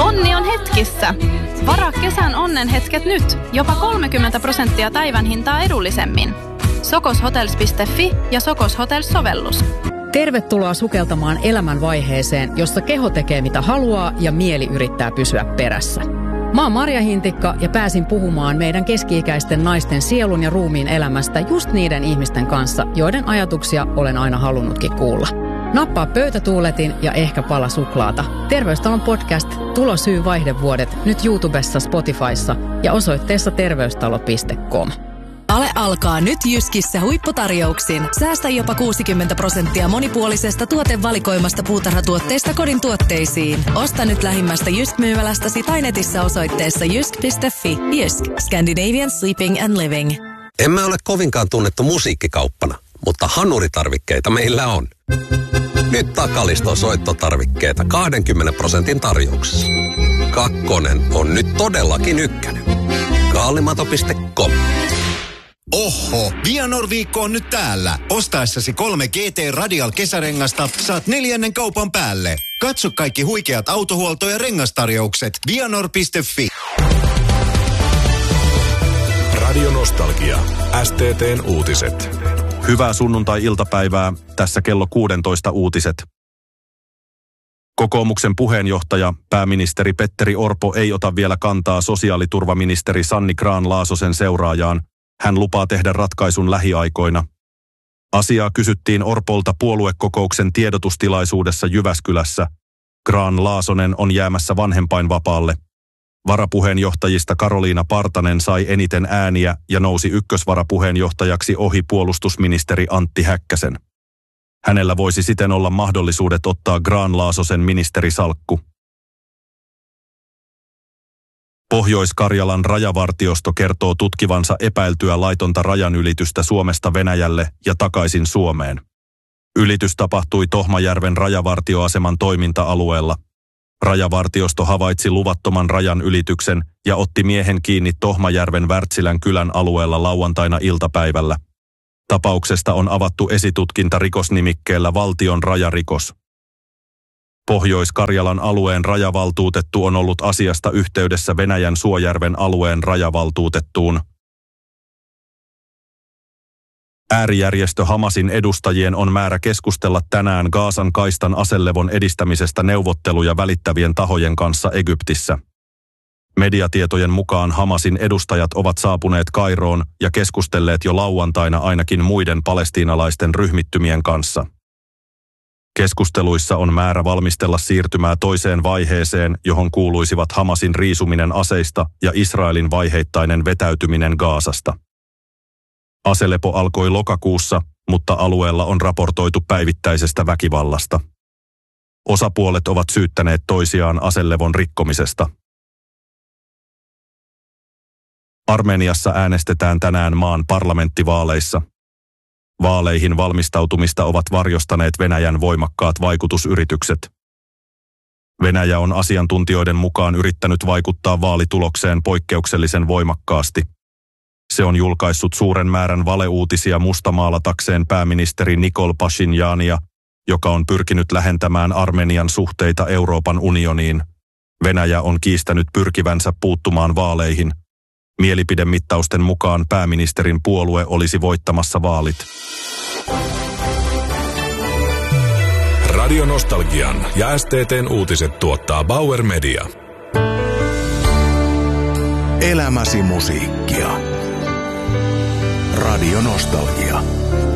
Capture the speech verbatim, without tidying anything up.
Onni on hetkissä. Varaa kesän onnenhetket nyt. Jopa kolmekymmentä prosenttia päivän hintaa edullisemmin. sokoshotels piste fi ja Sokos Hotels-sovellus. Tervetuloa sukeltamaan elämän vaiheeseen, jossa keho tekee mitä haluaa ja mieli yrittää pysyä perässä. Mä oon Marja Hintikka ja pääsin puhumaan meidän keski-ikäisten naisten sielun ja ruumiin elämästä just niiden ihmisten kanssa, joiden ajatuksia olen aina halunnutkin kuulla. Nappaa pöytätuuletin ja ehkä pala suklaata. Terveystalon podcast Tulosyy vaihdevuodet nyt YouTubessa, Spotifyssa ja osoitteessa terveystalo piste com. Ale alkaa nyt Jyskissä huipputarjouksin. Säästä jopa kuusikymmentä prosenttia monipuolisesta tuotevalikoimasta puutarhatuotteista kodin tuotteisiin. Osta nyt lähimmästä Jysk-myymälästäsi tai netissä osoitteessa jysk piste fi. Jysk, Scandinavian Sleeping and Living. Emme ole kovinkaan tunnettu musiikkikauppana, mutta hanuritarvikkeita meillä on. Nyt Takaliston soittotarvikkeita kaksikymmentä prosentin tarjouksessa. Kakkonen on nyt todellakin ykkönen. Kaalimato piste com. Oho, Vianor-viikko on nyt täällä. Ostaessasi kolme G T Radial kesärengasta saat neljännen kaupan päälle. Katso kaikki huikeat autohuolto- ja rengastarjoukset. Vianor piste fi. Radio Nostalgia. S T T:n uutiset. Hyvää sunnuntai-iltapäivää. Tässä kello kuusitoista uutiset. Kokoomuksen puheenjohtaja, pääministeri Petteri Orpo ei ota vielä kantaa sosiaaliturvaministeri Sanni Grahn-Laasosen seuraajaan. Hän lupaa tehdä ratkaisun lähiaikoina. Asiaa kysyttiin Orpolta puoluekokouksen tiedotustilaisuudessa Jyväskylässä. Grahn-Laasonen on jäämässä vanhempainvapaalle. Varapuheenjohtajista Karoliina Partanen sai eniten ääniä ja nousi ykkösvarapuheenjohtajaksi ohi puolustusministeri Antti Häkkäsen. Hänellä voisi siten olla mahdollisuudet ottaa Grahn-Laasosen ministerisalkku. Pohjois-Karjalan rajavartiosto kertoo tutkivansa epäiltyä laitonta rajanylitystä Suomesta Venäjälle ja takaisin Suomeen. Ylitys tapahtui Tohmajärven rajavartioaseman toiminta-alueella. Rajavartiosto havaitsi luvattoman rajan ylityksen ja otti miehen kiinni Tohmajärven Wärtsilän kylän alueella lauantaina iltapäivällä. Tapauksesta on avattu esitutkinta rikosnimikkeellä valtion rajarikos. Pohjois-Karjalan alueen rajavaltuutettu on ollut asiasta yhteydessä Venäjän Suojärven alueen rajavaltuutettuun. Äärijärjestö Hamasin edustajien on määrä keskustella tänään Gazan kaistan aselevon edistämisestä neuvotteluja välittävien tahojen kanssa Egyptissä. Mediatietojen mukaan Hamasin edustajat ovat saapuneet Kairoon ja keskustelleet jo lauantaina ainakin muiden palestiinalaisten ryhmittymien kanssa. Keskusteluissa on määrä valmistella siirtymää toiseen vaiheeseen, johon kuuluisivat Hamasin riisuminen aseista ja Israelin vaiheittainen vetäytyminen Gazasta. Aselepo alkoi lokakuussa, mutta alueella on raportoitu päivittäisestä väkivallasta. Osapuolet ovat syyttäneet toisiaan aselevon rikkomisesta. Armeniassa äänestetään tänään maan parlamenttivaaleissa. Vaaleihin valmistautumista ovat varjostaneet Venäjän voimakkaat vaikutusyritykset. Venäjä on asiantuntijoiden mukaan yrittänyt vaikuttaa vaalitulokseen poikkeuksellisen voimakkaasti. Se on julkaissut suuren määrän valeuutisia mustamaalatakseen pääministeri Nikol Pashinjania, joka on pyrkinyt lähentämään Armenian suhteita Euroopan unioniin. Venäjä on kiistänyt pyrkivänsä puuttumaan vaaleihin. Mielipidemittausten mukaan pääministerin puolue olisi voittamassa vaalit. Radio Nostalgian ja S T T:n uutiset tuottaa Bauer Media. Elämäsi musiikkia. Radio Nostalgia.